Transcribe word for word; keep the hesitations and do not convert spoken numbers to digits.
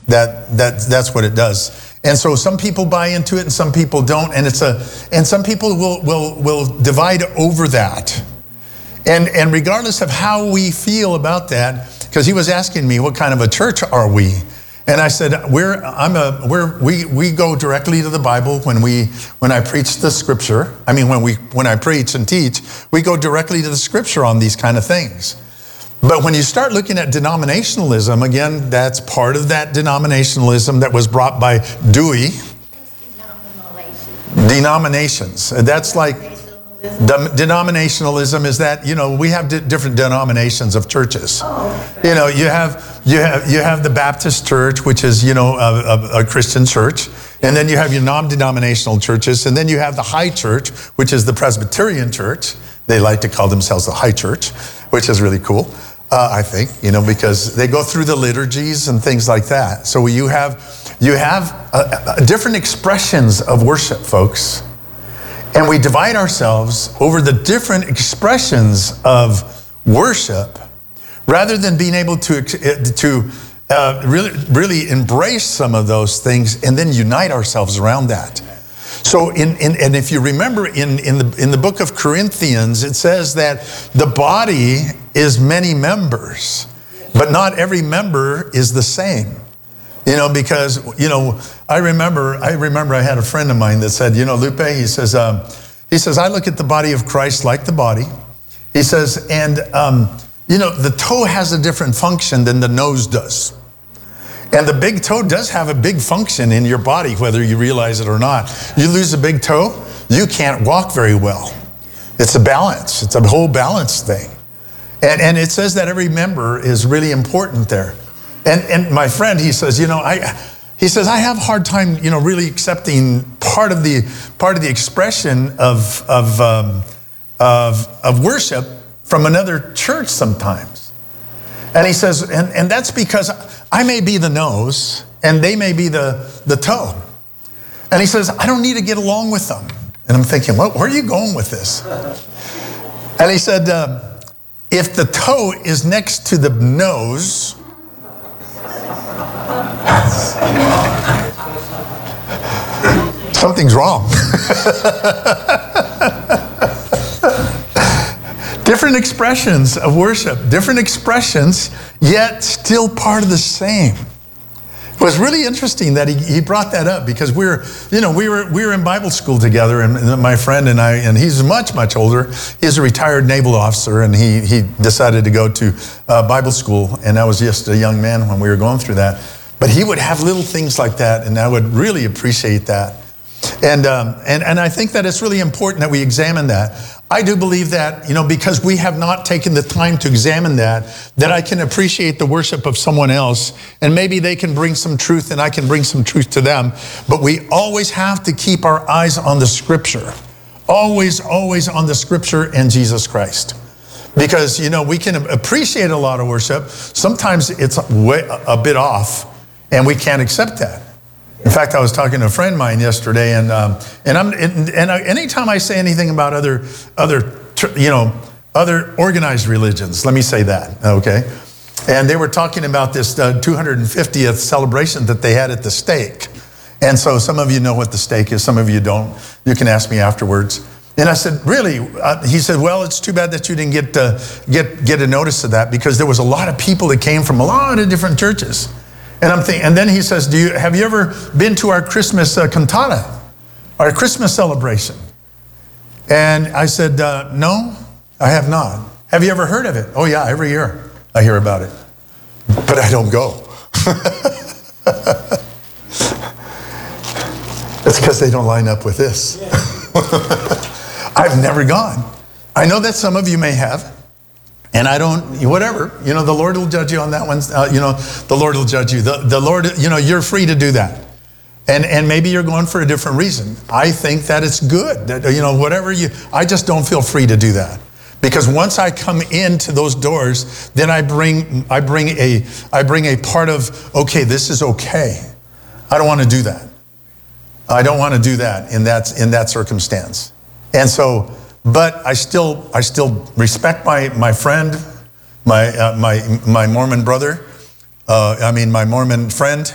That, that, that's what it does. And so some people buy into it and some people don't. And it's a, and some people will, will, will divide over that. And, and regardless of how we feel about that, because he was asking me, what kind of a church are we? And I said, we're, I'm a, we're, we, we go directly to the Bible when we, when I preach the scripture. I mean, when we, when I preach and teach, we go directly to the scripture on these kind of things. But when you start looking at denominationalism, again, that's part of that denominationalism that was brought by Dewey. Denominations. That's like, the denominationalism is that, you know, we have di different denominations of churches. You know, you have, you have, you have the Baptist church, which is, you know, a, a, a Christian church. And then you have your non-denominational churches. And then you have the high church, which is the Presbyterian church. They like to call themselves the high church, which is really cool. Uh, I think, you know, because they go through the liturgies and things like that. So you have, you have uh, uh, different expressions of worship, folks. And we divide ourselves over the different expressions of worship rather than being able to, to uh, really, really embrace some of those things and then unite ourselves around that. So, in, in, and if you remember in, in, the, in the book of Corinthians, it says that the body is many members, but not every member is the same. You know, because, you know, I remember, I remember I had a friend of mine that said, you know, Lupe, he says, um, he says, I look at the body of Christ like the body. He says, and, um, you know, the toe has a different function than the nose does. And the big toe does have a big function in your body, whether you realize it or not. You lose a big toe, you can't walk very well. It's a balance. It's a whole balance thing. And, and it says that every member is really important there. And, and my friend, he says, you know, I, he says, I have a hard time, you know, really accepting part of the, part of the expression of, of, um, of, of worship from another church sometimes. And he says, and, and that's because I may be the nose and they may be the, the toe. And he says, I don't need to get along with them. And I'm thinking, well, where are you going with this? And he said, uh, if the toe is next to the nose, something's wrong. Different expressions of worship, different expressions, yet still part of the same. It was really interesting that he, he brought that up because we were, you know, we were we were in Bible school together, and, and my friend and I, and he's much, much older. He's a retired naval officer, and he, he decided to go to uh, Bible school, and I was just a young man when we were going through that. But he would have little things like that, and I would really appreciate that. And, um, and, and I think that it's really important that we examine that. I do believe that, you know, because we have not taken the time to examine that, that I can appreciate the worship of someone else, and maybe they can bring some truth and I can bring some truth to them. But we always have to keep our eyes on the scripture. Always, always on the scripture and Jesus Christ. Because, you know, we can appreciate a lot of worship. Sometimes it's way, a bit off, and we can't accept that. In fact, I was talking to a friend of mine yesterday, and um, and I'm and, and I, anytime I say anything about other other you know other organized religions, let me say that, okay? And they were talking about this uh, two hundred fiftieth celebration that they had at the stake, and so some of you know what the stake is, some of you don't. You can ask me afterwards. And I said, really? Uh, he said, well, it's too bad that you didn't get uh, get get a notice of that, because there was a lot of people that came from a lot of different churches. And I'm thinking, and then he says, "Do you have you ever been to our Christmas uh, cantata, our Christmas celebration?" And I said, uh, "No, I have not." "Have you ever heard of it?" "Oh yeah, every year I hear about it, but I don't go." It's because they don't line up with this. I've never gone. I know that some of you may have. And I don't, whatever, you know, the Lord will judge you on that one. Uh, you know, the Lord will judge you. The, the Lord, you know, you're free to do that. And and maybe you're going for a different reason. I think that it's good. That, you know, whatever you, I just don't feel free to do that. Because once I come into those doors, then I bring, I bring a, I bring a part of, okay, this is okay. I don't want to do that. I don't want to do that in that, in that circumstance. And so, but I still, I still respect my, my friend, my, uh, my, my Mormon brother, uh, I mean, my Mormon friend,